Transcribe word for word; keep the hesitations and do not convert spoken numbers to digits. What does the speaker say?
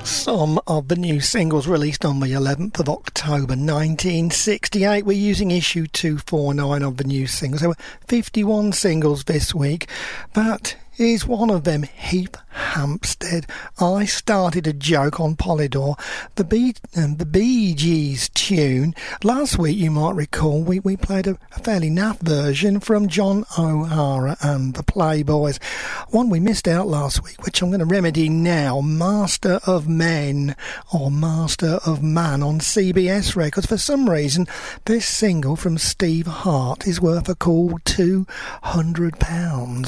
Some of the new singles released on the eleventh of October nineteen sixty-eight. We're using issue two forty-nine of the new singles. There were fifty-one singles this week, but here's one of them, Heath Hampstead. I started a joke on Polydor, the Bee, um, the Bee Gees tune. Last week, you might recall, we, we played a, a fairly naff version from John O'Hara and the Playboys. One we missed out last week, which I'm going to remedy now, Master of Men or Master of Man on C B S Records. For some reason, this single from Steve Hart is worth a cool two hundred pounds.